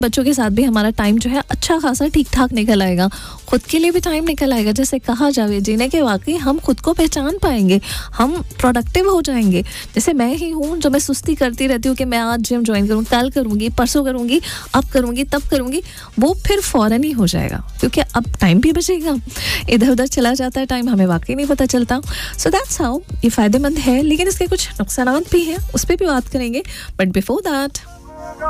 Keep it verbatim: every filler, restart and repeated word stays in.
बच्चों के साथ भी हमारा टाइम जो है अच्छा खासा ठीक ठाक निकल आएगा, खुद के लिए भी टाइम निकल आएगा। जैसे कहा जावे जीने के वाकई हम खुद को पहचान पाएंगे, हम प्रोडक्टिव हो जाएंगे। जैसे मैं ही हूँ जो मैं सुस्ती करती रहती हूँ कि मैं आज जिम ज्वाइन करूँ, कल करूँगी, परसों करूँगी, अब करूँगी, तब करूँगी, वो फिर फ़ौरन ही हो जाएगा क्योंकि अब टाइम भी बचेगा। इधर उधर चला जाता है टाइम, हमें वाकई नहीं पता चलता। सो दैट्स हाउ ये फ़ायदेमंद है, लेकिन इसके कुछ नुकसान भी हैं, उस पर भी बात करेंगे। But before that